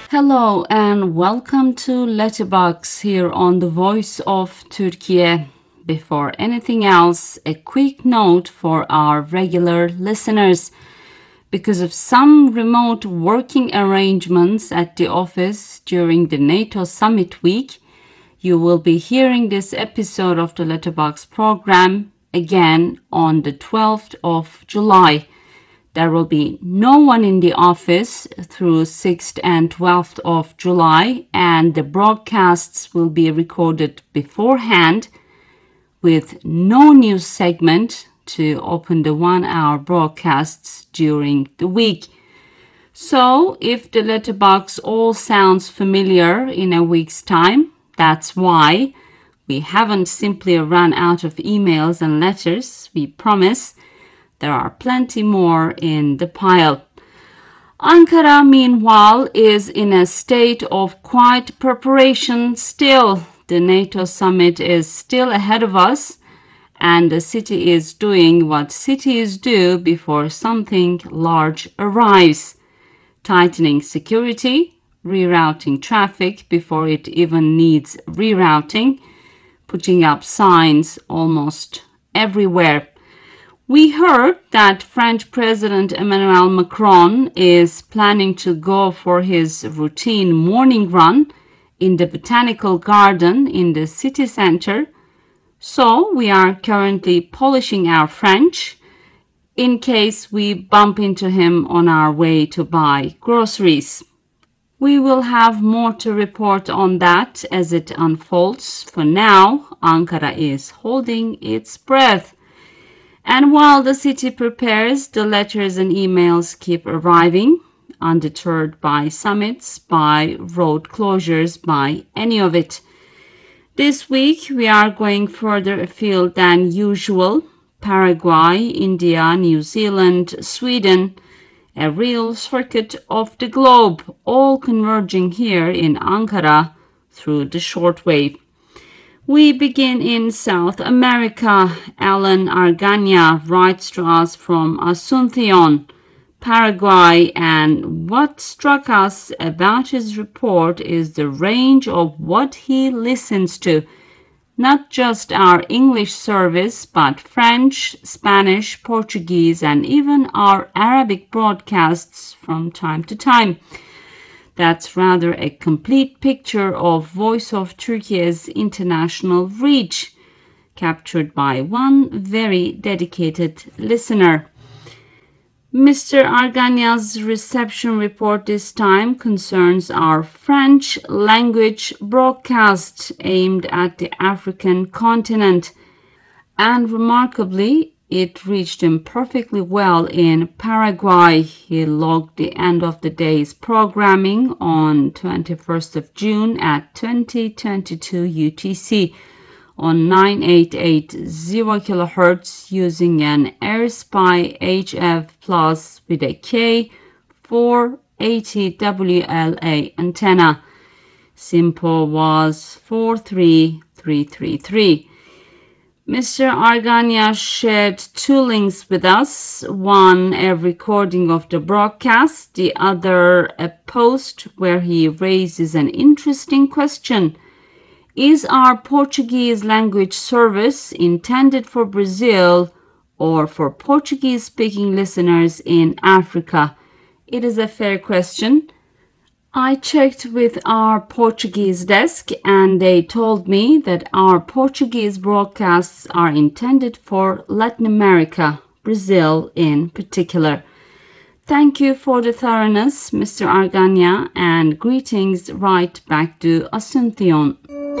Hello and welcome to Letterbox here on the Voice of Turkey. Before anything else, a quick note for our regular listeners. Because of some remote working arrangements at the office during the NATO Summit week, you will be hearing this episode of the Letterbox program again on the 12th of July. There will be no one in the office through 6th and 12th of July, and the broadcasts will be recorded beforehand with no news segment to open the 1-hour broadcasts during the week. So, if the letterbox all sounds familiar in a week's time, that's why. We haven't simply run out of emails and letters, we promise. There are plenty more in the pile. Ankara, meanwhile, is in a state of quiet preparation still. The NATO summit is still ahead of us, and the city is doing what cities do before something large arrives. Tightening security, rerouting traffic before it even needs rerouting, putting up signs almost everywhere. We heard that French President Emmanuel Macron is planning to go for his routine morning run in the botanical garden in the city center. So we are currently polishing our French in case we bump into him on our way to buy groceries. We will have more to report on that as it unfolds. For now, Ankara is holding its breath. And while the city prepares, the letters and emails keep arriving, undeterred by summits, by road closures, by any of it. This week, we are going further afield than usual. Paraguay, India, New Zealand, Sweden, a real circuit of the globe, all converging here in Ankara through the shortwave. We begin in South America. Alan Argania writes to us from Asunción, Paraguay, and what struck us about his report is the range of what he listens to. Not just our English service, but French, Spanish, Portuguese, and even our Arabic broadcasts from time to time. That's rather a complete picture of Voice of Turkey's international reach, captured by one very dedicated listener. Mr. Argania's reception report this time concerns our French language broadcast aimed at the African continent, and remarkably, it reached him perfectly well in Paraguay. He logged the end of the day's programming on 21st of June at 2022 UTC on 9880 kHz using an AirSpy HF Plus with a K480 WLA antenna. SINPO was 43333. Mr. Argania shared two links with us, one a recording of the broadcast, the other a post where he raises an interesting question. Is our Portuguese language service intended for Brazil or for Portuguese-speaking listeners in Africa? It is a fair question. I checked with our Portuguese desk and they told me that our Portuguese broadcasts are intended for Latin America, Brazil in particular. Thank you for the thoroughness, Mr. Argania, and greetings right back to Asunción.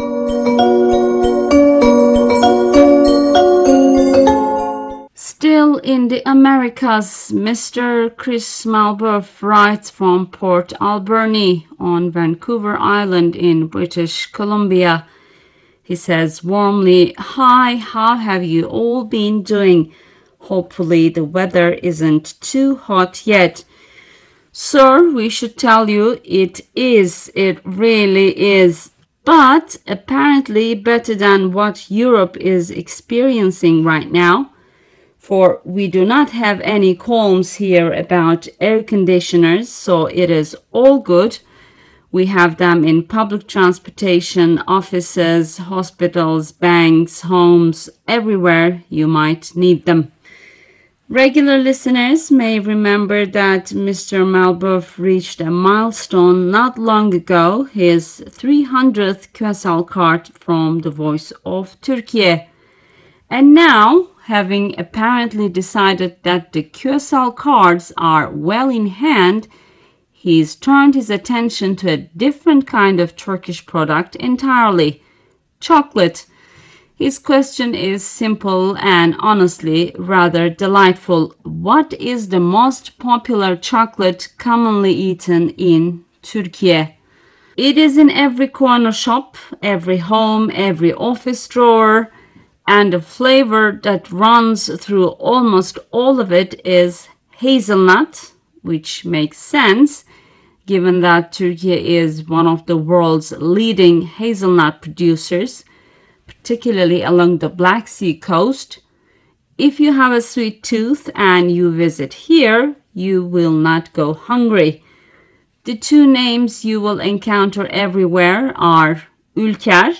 Still in the Americas, Mr. Chris Malberf writes from Port Alberni on Vancouver Island in British Columbia. He says warmly, "Hi, how have you all been doing? Hopefully the weather isn't too hot yet." Sir, we should tell you it is. It really is. But apparently better than what Europe is experiencing right now. For we do not have any qualms here about air conditioners, so it is all good. We have them in public transportation, offices, hospitals, banks, homes, everywhere you might need them. Regular listeners may remember that Mr. Malbuf reached a milestone not long ago, his 300th QSL card from the Voice of Turkey. And now, having apparently decided that the QSL cards are well in hand, he's turned his attention to a different kind of Turkish product entirely: chocolate. His question is simple and honestly rather delightful. What is the most popular chocolate commonly eaten in Turkey? It is in every corner shop, every home, every office drawer, and the flavor that runs through almost all of it is hazelnut, which makes sense given that Turkey is one of the world's leading hazelnut producers, particularly along the Black Sea coast. If you have a sweet tooth and you visit here, you will not go hungry. The two names you will encounter everywhere are Ülker,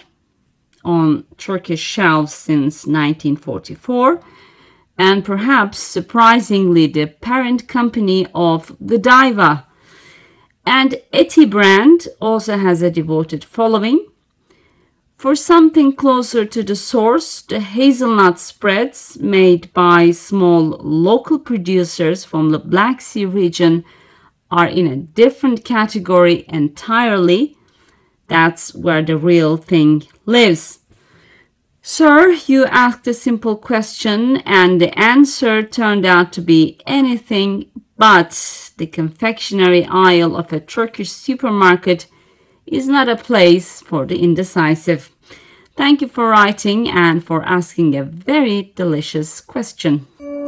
on Turkish shelves since 1944, and perhaps surprisingly the parent company of Godiva. And Eti brand also has a devoted following. For something closer to the source, the hazelnut spreads made by small local producers from the Black Sea region are in a different category entirely. That's where the real thing lives. Sir, you asked a simple question and the answer turned out to be anything but. The confectionery aisle of a Turkish supermarket is not a place for the indecisive. Thank you for writing and for asking a very delicious question.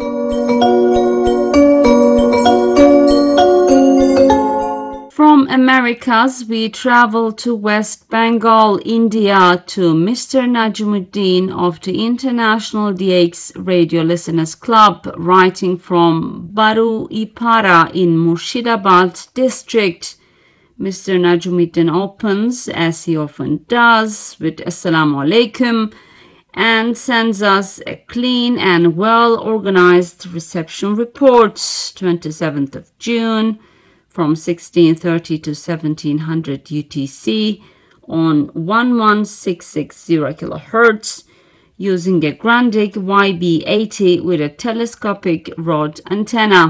From Americas, we travel to West Bengal, India, to Mr. Najmuddin of the International DX Radio Listeners Club, writing from Baru Ipara in Murshidabad district. Mr. Najmuddin opens, as he often does, with Assalamu alaikum and sends us a clean and well-organized reception report, 27th of June, from 1630 to 1700 UTC on 11660 kHz using a Grundig YB80 with a telescopic rod antenna.